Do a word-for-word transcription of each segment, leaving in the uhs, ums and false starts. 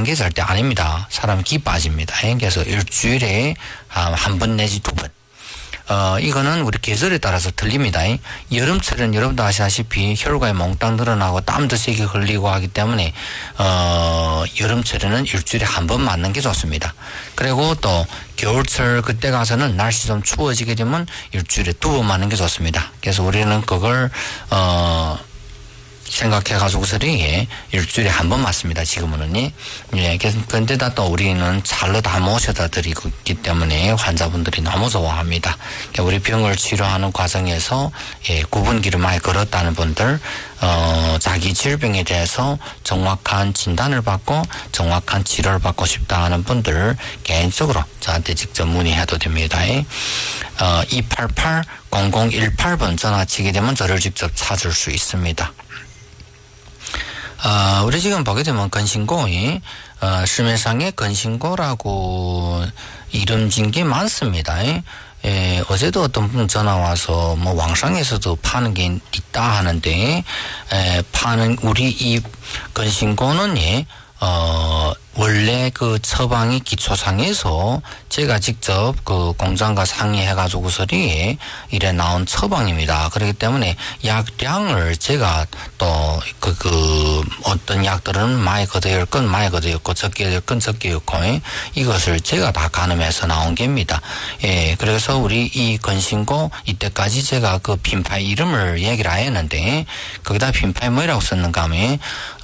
게 절대 아닙니다. 사람이 기 빠집니다. 그래서 일주일에 한 번 내지 두 번. 어, 이거는 우리 계절에 따라서 틀립니다. 여름철은 여러분도 아시다시피 혈관이 몽땅 늘어나고 땀도 세게 흘리고 하기 때문에, 어, 여름철에는 일주일에 한 번 맞는 게 좋습니다. 그리고 또 겨울철 그때 가서는 날씨 좀 추워지게 되면 일주일에 두 번 맞는 게 좋습니다. 그래서 우리는 그걸, 어, 생각해가지고서리 일주일에 한 번 맞습니다. 지금은. 예, 그런데다 또 우리는 잘로 다 모셔다 드리고 있기 때문에 환자분들이 너무 좋아합니다. 우리 병을 치료하는 과정에서 예, 구분기를 많이 걸었다는 분들, 어, 자기 질병에 대해서 정확한 진단을 받고 정확한 치료를 받고 싶다 하는 분들 개인적으로 저한테 직접 문의해도 됩니다. 어, 이팔팔 공공일팔 번 전화치게 되면 저를 직접 찾을 수 있습니다. 어, 우리 지금 보게 되면 건신고이, 어,市面상에 건신고라고 이름 진 게 많습니다. 예, 어제도 어떤 분 전화 와서 뭐 왕상에서도 파는 게 있다 하는데, 에, 파는 우리 이 건신고는 예, 어, 원래 그 처방이 기초상에서 제가 직접 그 공장과 상의해가지고서리 이래 나온 처방입니다. 그렇기 때문에 약량을 제가 또 그, 그, 어떤 약들은 많이 걷어야 할 건 많이 걷어였고 적게 할 건 적게였고 이것을 제가 다 가늠해서 나온 겁니다. 예, 그래서 우리 이 건신고 이때까지 제가 그 핀파이 이름을 얘기를 안 했는데 거기다 핀파이 뭐라고 썼는가 하면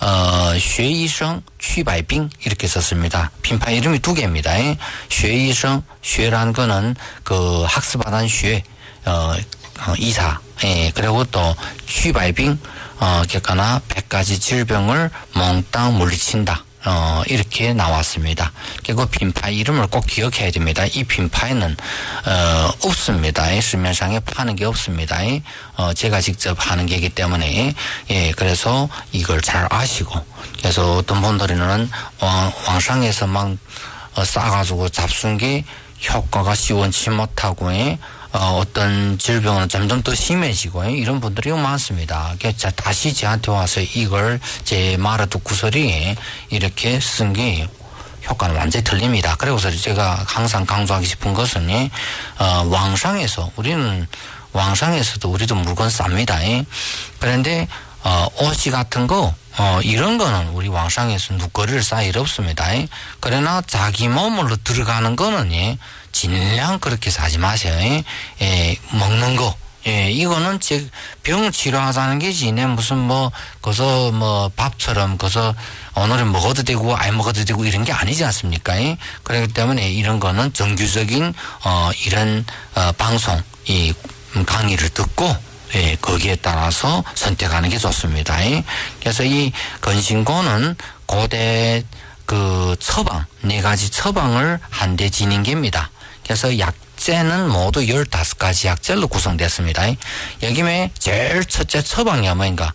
어, 薛医生祛百病 이렇게 썼습니다. 핀파이 이름이 두 개입니다. 薛医生 薛라는 거는 그 학습하던薛, 어, 어, 이사. 예, 그리고 또祛百病, 어, 객가나 백 가지 질병을 몽땅 물리친다. 어, 이렇게 나왔습니다. 그리고 핀파이 이름을 꼭 기억해야 됩니다. 이 핀파이는, 어, 없습니다.市面상에 파는 게 없습니다. 어, 제가 직접 하는 게이기 때문에, 예, 그래서 이걸 잘 아시고, 그래서 어떤 분들은 왕, 왕상에서 막, 어, 싸가지고 잡순 게 효과가 시원치 못하고, 예, 어, 어떤 질병은 점점 더 심해지고, 이런 분들이 많습니다. 그래서 다시 저한테 와서 이걸 제 말을 듣고서리 이렇게 쓴 게 효과는 완전히 틀립니다. 그래서 제가 항상 강조하고 싶은 것은, 어, 왕상에서, 우리는 왕상에서도 우리도 물건 쌉니다. 그런데, 어, 옷이 같은 거, 어, 이런 거는 우리 왕상에서 누거리를 쌓일 일 없습니다. 그러나 자기 몸으로 들어가는 거는, 예,尽量그렇게 사지 마세요. 예, 먹는 거. 예, 이거는 즉, 병 치료하자는 게지, 내 무슨 뭐, 거서 뭐, 밥처럼, 거서 오늘은 먹어도 되고, 안 먹어도 되고, 이런 게 아니지 않습니까? 예? 그렇기 때문에 이런 거는 정규적인, 어, 이런, 어, 방송, 이, 강의를 듣고, 예, 거기에 따라서 선택하는 게 좋습니다. 예? 그래서 이 건신고는 고대 그 처방, 네 가지 처방을 한데 지닌 겁니다. 그래서 약재는 모두 열다섯 가지 약재로 구성됐습니다. 여기에 제일 첫째 처방이 뭐인가?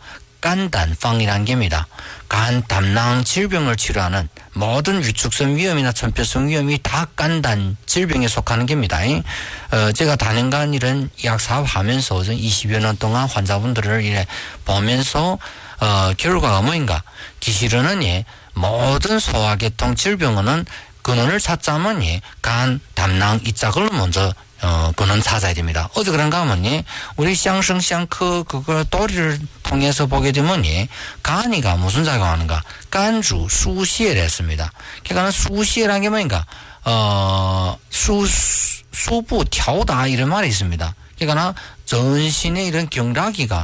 간단방이라는 겁니다. 간, 담낭 질병을 치료하는 모든 위축성 위염이나 천표성 위염이 다 간단 질병에 속하는 겁니다. 어, 제가 다년간 이런 약 사업하면서 이십여 년 동안 환자분들을 이래 보면서, 어, 결과가 뭐인가? 기실은 예, 모든 소화계통 질병은 근원을 찾자면 예, 간, 담낭 이 짝을 먼저 어, 근원 찾아야 됩니다. 어제 그런가 하면 예, 우리 샹성샹크 그걸 도리를 통해서 보게 되면 예, 간이가 무슨 작용하는가? 간주 수시에를 했습니다. 그러니까 수시에라는 게 뭐인가? 어, 수, 수부调다 이런 말이 있습니다. 그러니까 전신의 이런 경락이가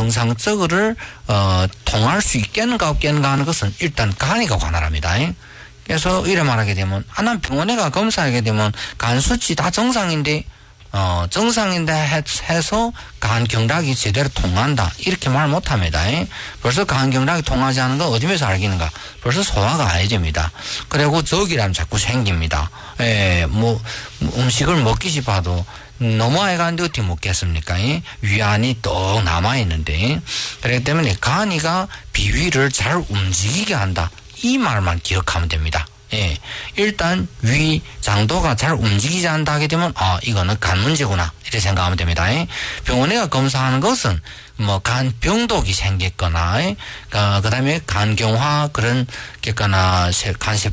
정상적으로 어, 통할 수 있겠는가 없겠는가 하는 것은 일단 간이가 관할합니다. 그래서 이래 말하게 되면, 아, 난 병원에 가 검사하게 되면 간 수치 다 정상인데, 어, 정상인데 해서 간 경락이 제대로 통한다. 이렇게 말 못 합니다. 벌써 간 경락이 통하지 않은 거 어디에서 알겠는가? 벌써 소화가 안 해집니다. 그리고 적이라면 자꾸 생깁니다. 예, 뭐, 음식을 먹기 싶어도 너무 아이 가는데 어떻게 먹겠습니까? 위안이 떡 남아있는데. 그렇기 때문에 간이가 비위를 잘 움직이게 한다. 이 말만 기억하면 됩니다. 예. 일단, 위, 장도가 잘 움직이지 않다 하게 되면, 아, 이거는 간 문제구나. 이렇게 생각하면 됩니다. 예. 병원에 가 검사하는 것은, 뭐, 간 병독이 생겼거나, 예. 어, 그 다음에 간경화, 그런, 겠거나, 간세